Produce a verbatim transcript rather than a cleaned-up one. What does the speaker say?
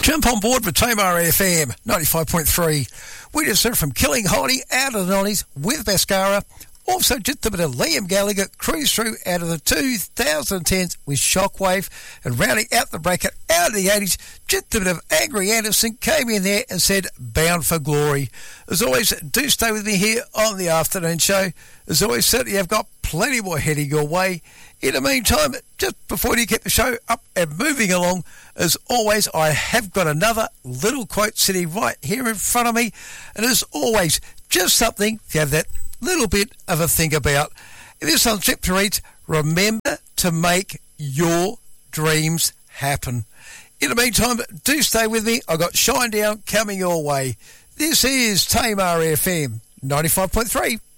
Jump on board with Tamar F M ninety-five point three. We just heard from Killing Holly out of the nineties with Mascara. Also just a bit of Liam Gallagher cruise through out of the two thousand tens with Shockwave, and rounding out the bracket out of the eighties, just a bit of Angry Anderson came in there and said Bound for Glory. As always, do stay with me here on the afternoon show. As always, certainly I've got plenty more heading your way. In the meantime, just before you get the show up and moving along, as always, I have got another little quote sitting right here in front of me. And as always, just something to have that little bit of a think about. And this one simply reads, remember to make your dreams happen. In the meantime, do stay with me. I've got Shinedown coming your way. This is Tamar F M ninety-five point three.